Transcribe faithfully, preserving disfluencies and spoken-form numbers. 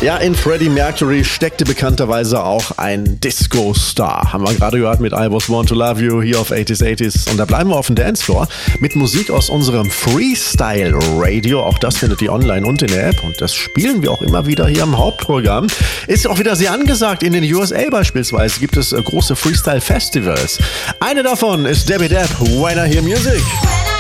Ja, in Freddie Mercury steckte bekannterweise auch ein Disco-Star. Haben wir gerade gehört mit I Was Born to Love You hier auf achtziger achtzig. Und da bleiben wir auf dem Dancefloor mit Musik aus unserem Freestyle-Radio. Auch das findet ihr online und in der App. Und das spielen wir auch immer wieder hier im Hauptprogramm. Ist auch wieder sehr angesagt. In den U S A beispielsweise gibt es große Freestyle-Festivals. Eine davon ist Debbie Depp, When I Hear Music.